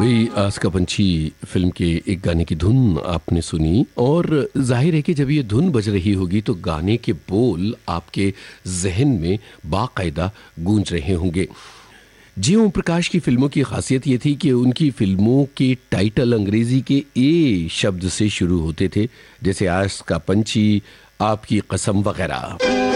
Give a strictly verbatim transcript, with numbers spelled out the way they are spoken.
भाई आस का पंछी फिल्म के एक गाने की धुन आपने सुनी और जाहिर है कि जब ये धुन बज रही होगी तो गाने के बोल आपके जहन में बाकायदा गूंज रहे होंगे। जी ओम प्रकाश की फिल्मों की खासियत ये थी कि उनकी फिल्मों के टाइटल अंग्रेजी के ए शब्द से शुरू होते थे, जैसे आस का पंछी, आपकी कसम वगैरह।